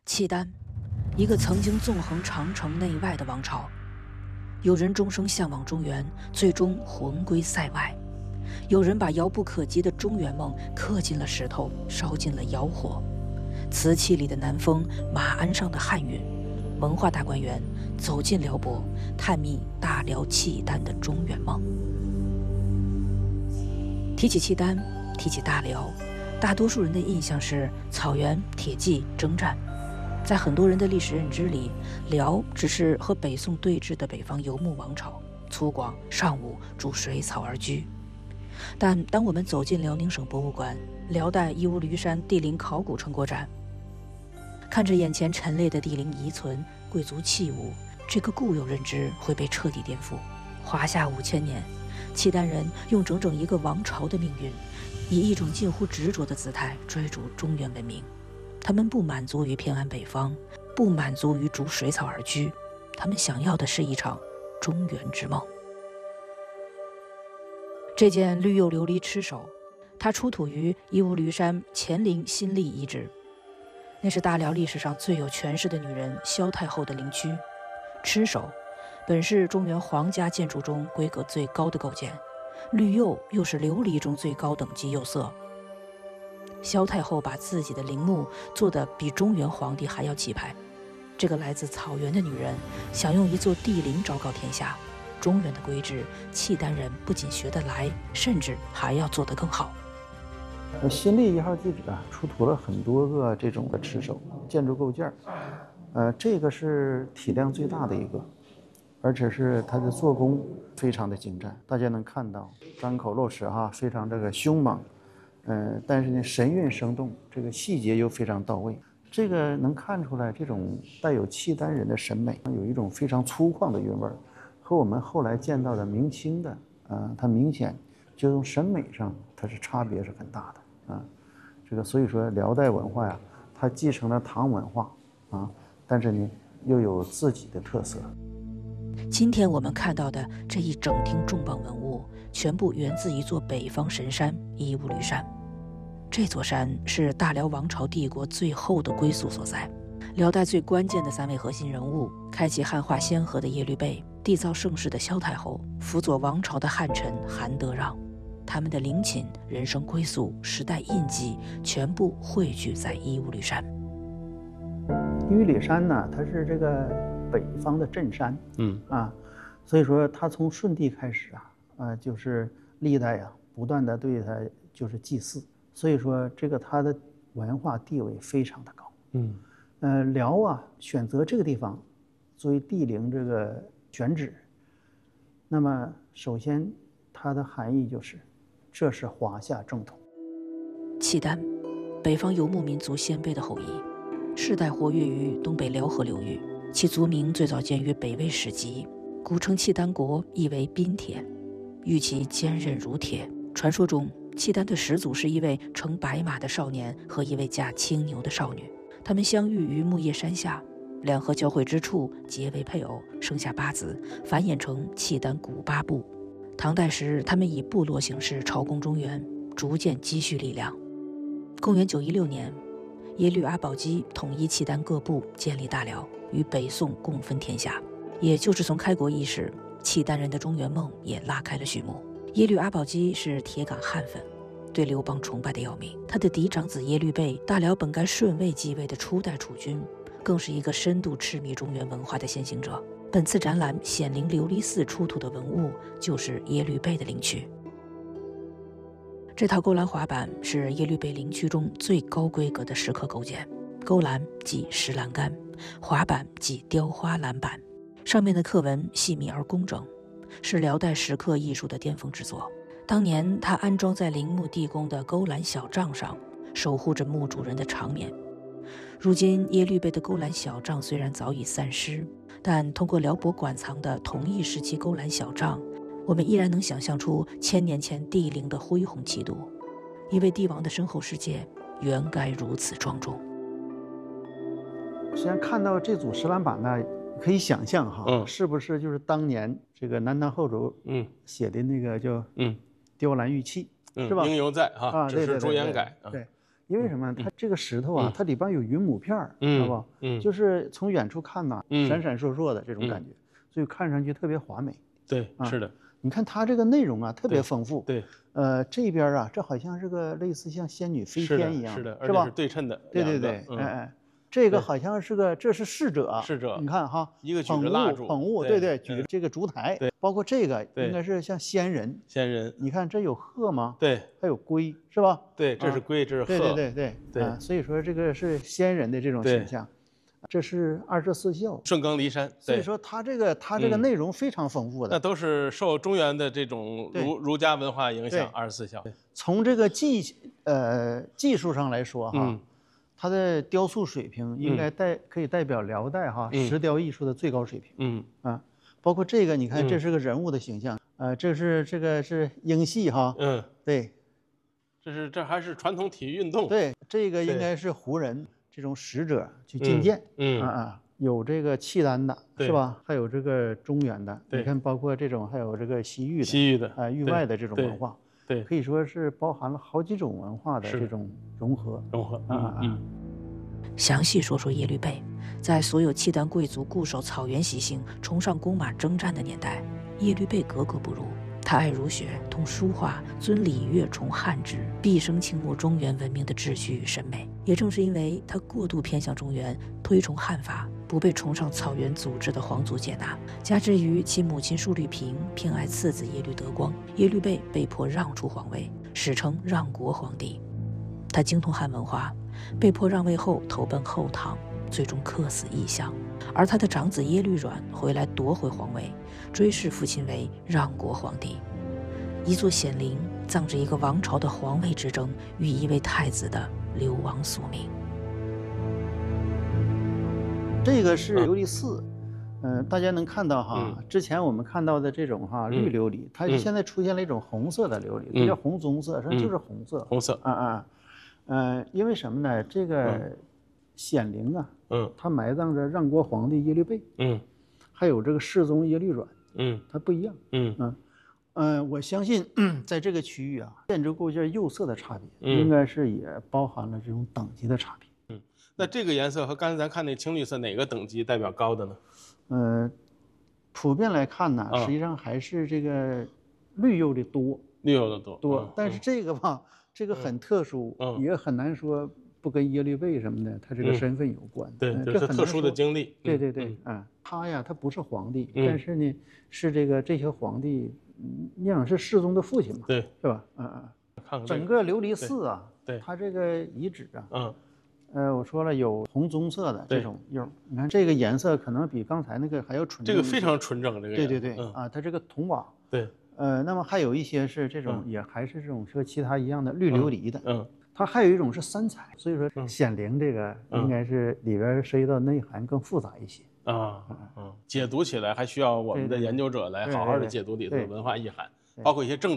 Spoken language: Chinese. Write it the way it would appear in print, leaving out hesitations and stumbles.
契丹，一个曾经纵横长城内外的王朝。有人终生向往中原，最终魂归塞外；有人把遥不可及的中原梦刻进了石头，烧进了窑火。瓷器里的南风，马鞍上的汉韵，文化大观园，走进辽博，探秘大辽契丹的中原梦。提起契丹，提起大辽，大多数人的印象是草原、铁骑、征战。在很多人的历史认知里，辽只是和北宋对峙的北方游牧王朝，粗犷尚武，逐水草而居。但当我们走进辽宁省博物馆辽代义乌驴山帝陵考古成果展，看着眼前陈列的帝陵遗存、贵族器物，这个固有认知会被彻底颠覆。华夏5000年，契丹人用整整一个王朝的命运，以一种近乎执着的姿态追逐中原文明。他们不满足于偏安北方，不满足于逐水草而居，他们想要的是一场中原之梦。这件绿釉琉璃螭首，它出土于义乌驴山乾陵新立遗址，那是大辽历史上最有权势的女人萧太后的陵躯。螭首本是中原皇家建筑中规格最高的构件，绿釉又是琉璃中最高等级釉色。萧太后把自己的陵墓做得比中原皇帝还要气派。这个来自草原的女人想用一座帝陵昭告天下，中原的规制，契丹人不仅学得来，甚至还要做得更好。 新立1号遗址出土了很多个这种的螭首建筑构件，这个是体量最大的一个，而且是它的做工非常的精湛，大家能看到张口落齿非常这个凶猛。但是呢，神韵生动，这个细节又非常到位，这个能看出来这种带有契丹人的审美，有一种非常粗犷的韵味，和我们后来见到的明清的，它明显就从审美上它是差别是很大的这个所以说辽代文化呀，它继承了唐文化但是呢又有自己的特色。 今天我们看到的这一整厅重磅文物，全部源自一座北方神山义乌驴山。这座山是大辽王朝帝国最后的归宿所在，辽代最关键的3位核心人物，开启汉化先河的耶律倍，缔造盛世的萧太后，辅佐王朝的汉臣韩德让，他们的陵寝、人生归宿、时代印记，全部汇聚在义乌驴山。 义乌驴山呢，它是这个北方的镇山，所以说它从舜帝开始就是历代不断的对它就是祭祀，所以说这个它的文化地位非常的高。辽选择这个地方作为帝陵这个选址，那么首先它的含义就是这是华夏正统。 契丹，北方游牧民族鲜卑的后裔，世代活跃于东北辽河流域，其族名最早见于北魏史籍，古称契丹国，意为冰铁，玉其坚韧如铁。传说中，契丹的始祖是一位乘白马的少年和一位驾青牛的少女，他们相遇于木叶山下，两河交汇之处结为配偶，生下8子，繁衍成契丹古8部。唐代时，他们以部落形式朝贡中原，逐渐积蓄力量。公元916年，耶律阿保机统一契丹各部，建立大辽，与北宋共分天下。也就是从开国伊始，契丹人的中原梦也拉开了序幕。耶律阿保机是铁杆汉粉，对刘邦崇拜的要命。他的嫡长子耶律倍，大辽本该顺位继位的初代储君，更是一个深度痴迷中原文化的先行者。本次展览显陵琉璃寺出土的文物，就是耶律倍的陵躯。这套勾栏滑板是耶律倍陵躯中最高规格的石刻构件，勾栏即石栏杆，滑板即雕花栏板，上面的刻纹细密而工整，是辽代石刻艺术的巅峰之作。当年它安装在陵墓地宫的勾栏小帐上，守护着墓主人的长眠。如今耶律倍的勾栏小帐虽然早已散失，但通过辽博馆藏的同一时期勾栏小帐，我们依然能想象出1000年前帝陵的恢宏气度。一位帝王的身后世界原该如此庄重。 实际上看到这组石栏板呢，可以想象是不是就是当年这个南唐后主写的那个叫雕栏玉器，是吧？ 应犹在这是朱颜改对， 因为什么？它这个石头啊，它里边有云母片儿，知道吧？就是从远处看呐，闪闪烁烁的这种感觉，所以看上去特别华美。 对，是的。 你看它这个内容啊，特别丰富。 对， 这边啊，这好像是个类似像仙女飞天一样， 是的， 是吧？ 是对称的。 对，这个好像是个，这是侍者。 侍者， 你看哈， 一个举着蜡烛， 捧物，对，举着这个烛台。 对， 包括这个应该是像仙人。 仙人， 你看这有鹤吗？ 对， 还有龟，是吧？ 对，这是龟，这是鹤。 对，所以说这个是仙人的这种形象。这是24孝， 顺耕离山。 所以说它这个内容非常丰富的。 那都是受中原的这种儒家文化影响。24孝。 从这个技术上来说哈，它的雕塑水平应该可以代表辽代哈石雕艺术的最高水平。包括这个，你看这是个人物的形象，这个是鹰戏哈。对， 这还是传统体育运动。 对，这个应该是胡人。这种使者去觐见，有这个契丹的，是吧？还有这个中原的，你看，包括这种，还有这个西域的，域外的这种文化， 对， 可以说是包含了好几种文化的这种融合。 详细说说耶律倍，在所有契丹贵族固守草原习性、崇尚弓马征战的年代，耶律倍格格不入。他爱儒学，通书画，尊礼乐，崇汉制，毕生倾慕中原文明的秩序与审美。也正是因为他过度偏向中原，推崇汉法，不被崇尚草原组织的皇族接纳，加之于其母亲舒律平偏爱次子耶律德光，耶律倍被迫让出皇位，史称让国皇帝。他精通汉文化，被迫让位后投奔后唐，最终客死异乡。而他的长子耶律阮回来夺回皇位，追谥父亲为让国皇帝。一座显陵葬着一个王朝的皇位之争与一位太子的流亡宿命。 这个是琉璃寺，大家能看到哈，之前我们看到的这种绿琉璃，它现在出现了一种红色的琉璃，它叫红棕色，实际上就是红色。 红色。 因为什么呢？这个显陵啊，它埋葬着让国皇帝耶律倍，还有这个世宗耶律阮，它不一样，我相信在这个区域啊，建筑构件釉色的差别，应该是也包含了这种等级的差别。 那这个颜色和刚才咱看那青绿色哪个等级代表高的呢？ 普遍来看呢，实际上还是这个绿釉的多， 绿釉的多， 但是这个吧，这个很特殊，也很难说不跟耶律倍什么的他这个身份有关。 对，这是特殊的经历。 对，他不是皇帝，但是呢，是这些皇帝，你想是世宗的父亲嘛？ 对， 是吧？ 看看整个琉璃寺啊， 对， 它这个遗址啊，我说了有红棕色的这种釉，你看这个颜色可能比刚才那个还要纯正。 这个非常纯正，这个颜色。 对，它这个铜瓦。 对， 那么还有一些是这种，也还是这种和其他一样的绿琉璃的。它还有一种是三彩，所以说显陵这个应该是里边涉及到内涵更复杂一些。 解读起来还需要我们的研究者来好好的解读里头的文化意涵，包括一些政治。